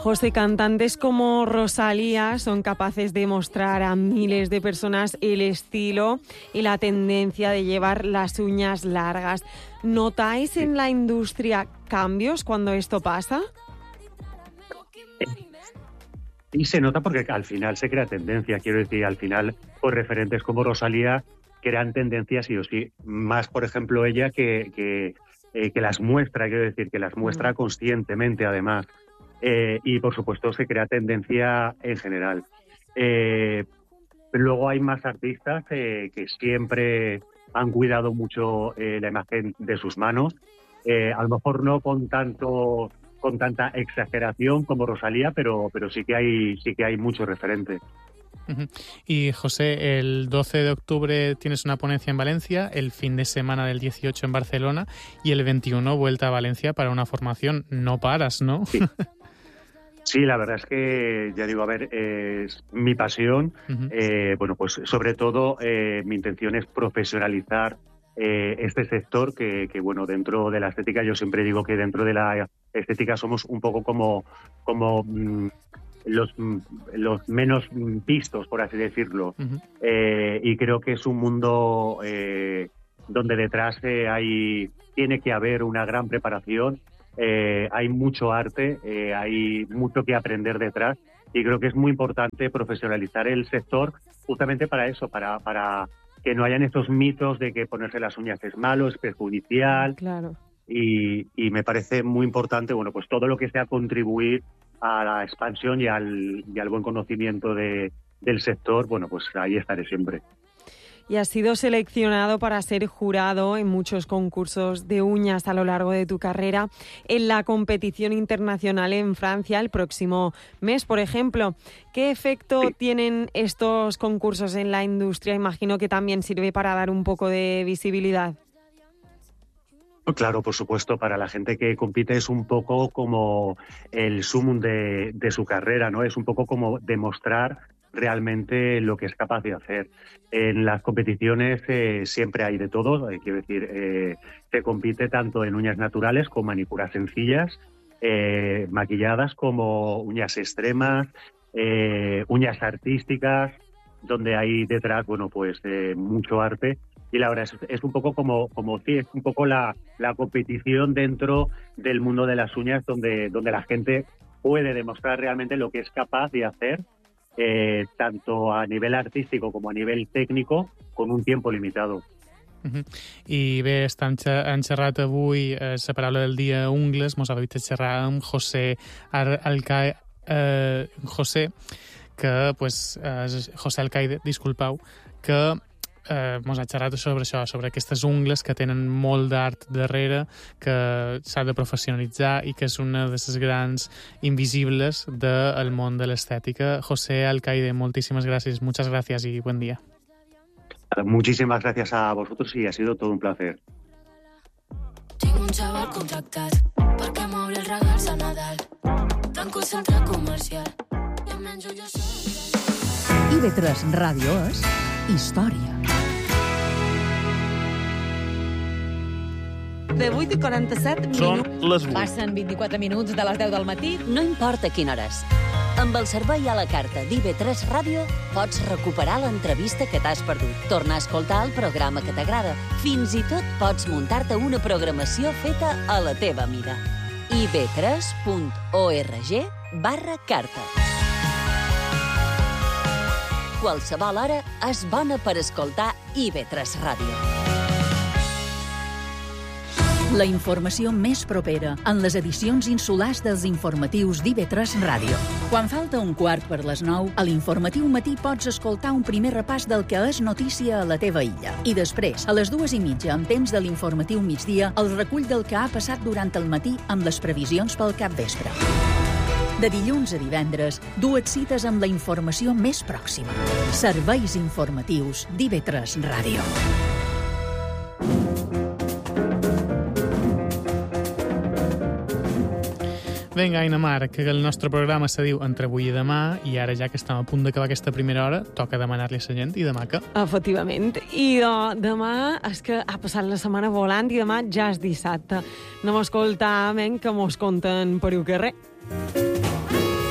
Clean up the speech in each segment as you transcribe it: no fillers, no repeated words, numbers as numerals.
José, cantantes como Rosalía son capaces de mostrar a miles de personas el estilo y la tendencia de llevar las uñas largas. ¿Notáis en la industria cambios cuando esto pasa? Y se nota porque al final se crea tendencia, quiero decir, al final, pues referentes como Rosalía crean tendencias sí o sí, más por ejemplo ella que las muestra, quiero decir, que las muestra conscientemente además. Y por supuesto se crea tendencia en general. Luego hay más artistas que siempre han cuidado mucho la imagen de sus manos, a lo mejor no con tanta exageración como Rosalía, pero sí que hay muchos referentes. Uh-huh. Y José, el 12 de octubre tienes una ponencia en Valencia, el fin de semana del 18 en Barcelona y el 21 vuelta a Valencia para una formación. No paras, ¿no? Sí. Sí, la verdad es que, ya digo, a ver, es mi pasión. Uh-huh. Bueno, pues sobre todo mi intención es profesionalizar este sector que, bueno, dentro de la estética, yo siempre digo que dentro de la estética somos un poco como los menos vistos, por así decirlo. Uh-huh. Y creo que es un mundo donde detrás tiene que haber una gran preparación. Hay mucho arte, hay mucho que aprender detrás y creo que es muy importante profesionalizar el sector justamente para eso, para que no hayan estos mitos de que ponerse las uñas es malo, es perjudicial. Claro. Y me parece muy importante, bueno, pues todo lo que sea contribuir a la expansión y al buen conocimiento del sector, bueno, pues ahí estaré siempre. Y has sido seleccionado para ser jurado en muchos concursos de uñas a lo largo de tu carrera en la competición internacional en Francia el próximo mes, por ejemplo. ¿Qué efecto tienen estos concursos en la industria? Imagino que también sirve para dar un poco de visibilidad. Claro, por supuesto, para la gente que compite es un poco como el sumum de su carrera, ¿no? Es un poco como demostrar realmente lo que es capaz de hacer. En las competiciones siempre hay de todo, quiero decir, se compite tanto en uñas naturales como manicuras sencillas, maquilladas como uñas extremas, uñas artísticas, donde hay detrás, bueno, pues mucho arte. Y la verdad es un poco como sí, es un poco la competición dentro del mundo de las uñas donde la gente puede demostrar realmente lo que es capaz de hacer, tanto a nivel artístico como a nivel técnico, con un tiempo limitado. Uh-huh. I bé, han xerrat avui la paraula del dia ungles, mos ha dit xerrar amb José José, que, pues, José Alcaide, disculpeu, que mos ha xerrat sobre això, sobre aquestes ungles que tenen molt d'art darrere, que s'ha de professionalitzar i que és una de les grans invisibles del món de l'estètica. José Alcaide, moltíssimes gràcies, muchas gracias y buen día. Muchísimas gracias a vosotros y ha sido todo un placer. Tinc un xaval contractat perquè moure els regals a Nadal. Tanco el centre comercial i em menjo jo sol. IB3 Ràdio és història. De 8:47 minuts. Són les 8. Passen 24 minuts de les 10 del matí. No importa quina hora és. Amb el servei a la carta d'IB3 Ràdio pots recuperar l'entrevista que t'has perdut, tornar a escoltar el programa que t'agrada. Fins i tot pots muntar-te una programació feta a la teva mida. ib3.org/carta. Qualsevol hora és bona per escoltar IB3 Ràdio. La informació més propera en les edicions insulars dels informatius d'IB3 Ràdio. Quan falta un quart per les 9, a l'informatiu matí pots escoltar un primer repàs del que és notícia a la teva illa. I després, a les 2:30, en temps de l'informatiu migdia, el recull del que ha passat durant el matí amb les previsions pel capvespre. De dilluns a divendres, dues cites amb la informació més pròxima. Serveis informatius d'IB3 Ràdio. Vinga, Aina Mar, que el nostre programa se diu Entre avui i demà, i ara ja que estem a punt d'acabar aquesta primera hora, toca demanar-li a la gent, i demà què? Efectivament. I demà és que ha passat la setmana volant i demà ja és dissabte. No m'escoltàvem que mos conten per el carrer.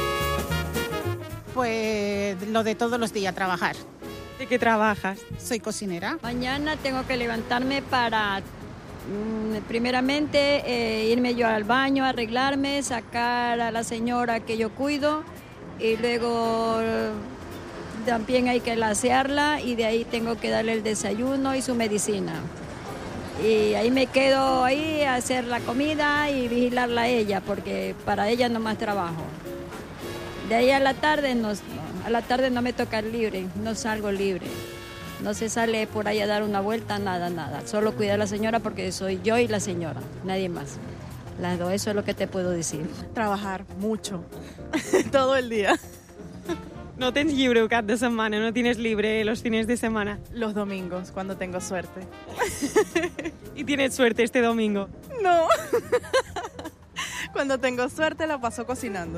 Pues lo de todos los días, trabajar. ¿De qué trabajas? Soy cocinera. Mañana tengo que levantarme para, primeramente, irme yo al baño, arreglarme, sacar a la señora que yo cuido y luego también hay que asearla y de ahí tengo que darle el desayuno y su medicina. Y ahí me quedo ahí a hacer la comida y vigilarla a ella, porque para ella no más trabajo. De ahí a la tarde no me toca libre, no salgo libre. No se sale por ahí a dar una vuelta, nada. Solo cuidar a la señora porque soy yo y la señora, nadie más. Las dos, eso es lo que te puedo decir. Trabajar mucho, todo el día. No tienes libre cap de setmana, no tienes libre los fines de semana. Los domingos, cuando tengo suerte. ¿Y tienes suerte este domingo? No. Cuando tengo suerte la paso cocinando.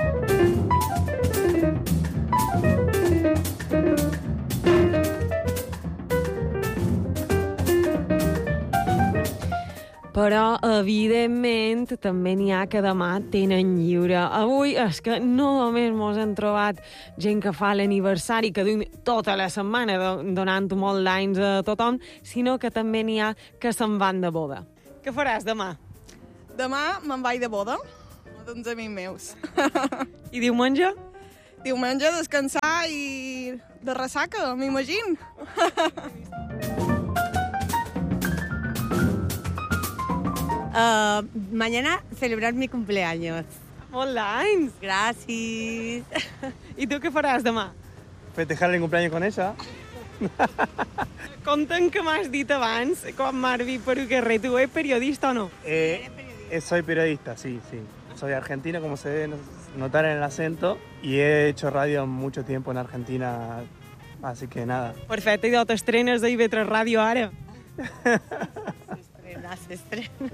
Però, evidentment, també n'hi ha que demà tenen lliure. Avui és que no només mos hem trobat gent que fa l'aniversari, que duim tota la setmana donant molt d'anys a tothom, sinó que també n'hi ha que se'n van de boda. Què faràs demà? Demà me'n vaig de boda, d'uns amics meus. I diumenge? Diumenge descansar i de ressaca, m'imagino. Mañana celebrar mi cumpleaños. Molt d'anys! Gracias. I tu què faràs demà? Festejar el cumpleaños con ella. Conta'm que m'has dit abans, quan m'has vist per un carrer, tu ets periodista o no? Soy periodista, sí. Soy argentino, como se debe notar en el acento, y he hecho radio mucho tiempo en Argentina, así que nada. Perfecte, i t'estrenes a IB3 Ràdio ara? S'estrena.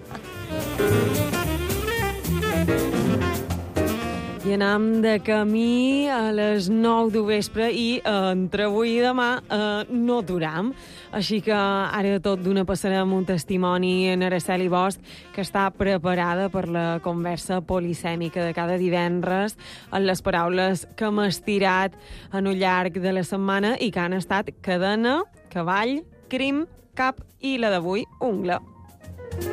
I anem de camí a les 9 del vespre i entre avui i demà no aturam. Així que ara tot d'una passarem un testimoni en Araceli Bosch, que està preparada per la conversa polisèmica de cada divendres en les paraules que hem estirat en el llarg de la setmana i que han estat cadena, cavall, crim, cap i la d'avui, ungla.